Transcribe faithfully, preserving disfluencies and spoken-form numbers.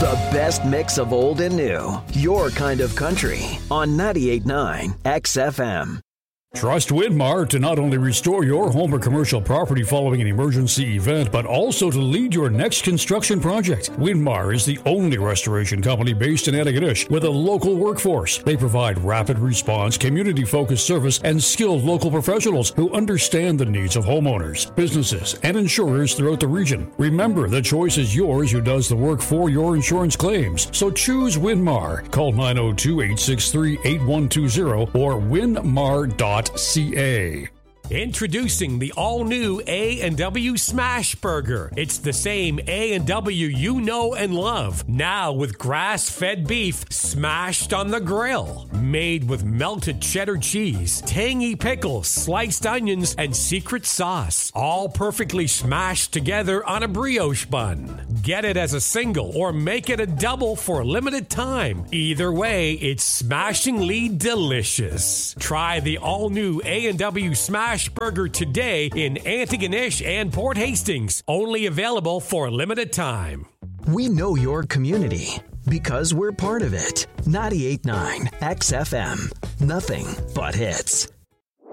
The best mix of old and new. Your kind of country on ninety-eight point nine X F M. Trust Winmar to not only restore your home or commercial property following an emergency event, but also to lead your next construction project. Winmar is the only restoration company based in Antigonish with a local workforce. They provide rapid response, community-focused service, and skilled local professionals who understand the needs of homeowners, businesses, and insurers throughout the region. Remember, the choice is yours who does the work for your insurance claims. So choose Winmar. Call nine oh two, eight six three, eight one two zero or winmar dot C A. Introducing the all-new A and W Smash Burger. It's the same A and W you know and love, now with grass-fed beef smashed on the grill. Made with melted cheddar cheese, tangy pickles, sliced onions, and secret sauce. All perfectly smashed together on a brioche bun. Get it as a single or make it a double for a limited time. Either way, it's smashingly delicious. Try the all-new A and W Smash Burger today in Antigonish and Port Hastings. Only available for a limited time. We know your community because we're part of it. ninety-eight point nine X F M. Nothing but hits.